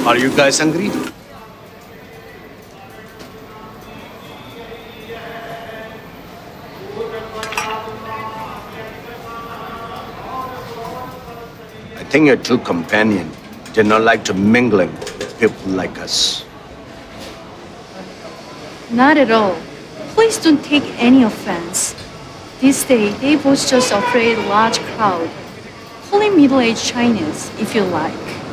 Are you guys hungry? I think your two companions did not like to mingling with people like us. Not at all. Please don't take any offense. This day, they both just afraid large crowd. Call him middle-aged Chinese, if you like.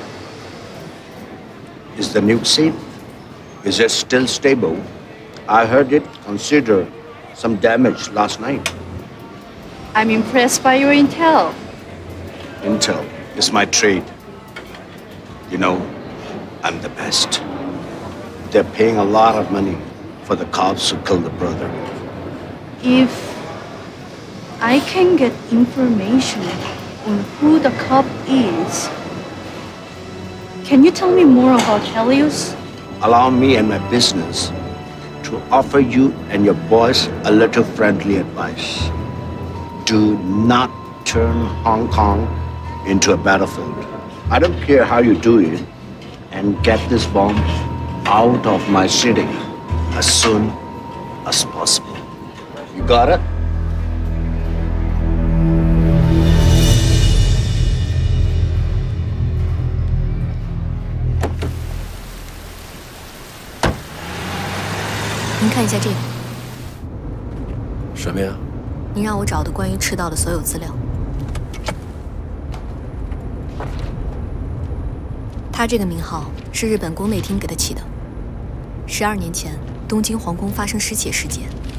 Is the nuke safe? Is it still stable? I heard it considered some damage last night. I'm impressed by your intel. Intel is my trade. You know, I'm the best. They're paying a lot of money for the cops who killed the brother. If I can get information on who the cop is, can you tell me more about Helios? Allow me and my business to offer you and your boys a little friendly advice. Do not turn Hong Kong into a battlefield. I don't care how you do it, and get this bomb out of my city as soon as possible. You got it? 您看一下这个， 什么呀？ 您让我找的关于赤道的所有资料。他这个名号是日本宫内厅给他起的。12年前，东京皇宫发生失窃事件，